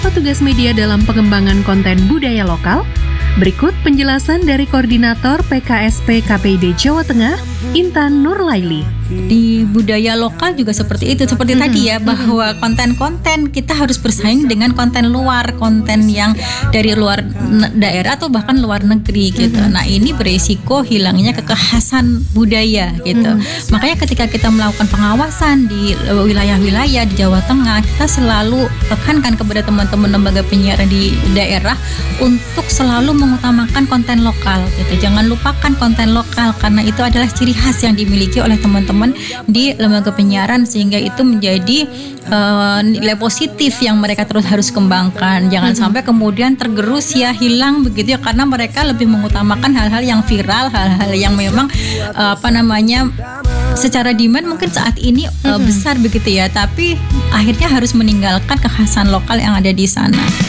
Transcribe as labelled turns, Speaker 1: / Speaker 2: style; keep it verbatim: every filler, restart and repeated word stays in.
Speaker 1: Tugas media dalam pengembangan konten budaya lokal. Berikut penjelasan dari Koordinator P K S P K P I D Jawa Tengah, Intan Nurlaili.
Speaker 2: Di budaya lokal juga seperti itu, seperti mm-hmm. tadi ya, bahwa konten-konten kita harus bersaing dengan konten luar, konten yang dari luar daerah atau bahkan luar negeri gitu. Mm-hmm. Nah ini beresiko hilangnya kekhasan budaya gitu. Mm-hmm. Makanya ketika kita melakukan pengawasan di wilayah-wilayah di Jawa Tengah, kita selalu tekankan kepada teman-teman lembaga penyiaran di daerah untuk selalu mengutamakan konten lokal gitu. Jangan lupakan konten lokal karena itu adalah ciri khas yang dimiliki oleh teman-teman di lembaga penyiaran, sehingga itu menjadi uh, nilai positif yang mereka terus harus kembangkan. Jangan mm-hmm. sampai kemudian tergerus ya, hilang begitu ya, karena mereka lebih mengutamakan hal-hal yang viral, hal-hal yang memang uh, apa namanya secara demand mungkin saat ini uh, mm-hmm. besar begitu ya, tapi akhirnya harus meninggalkan kekhasan lokal yang ada di sana.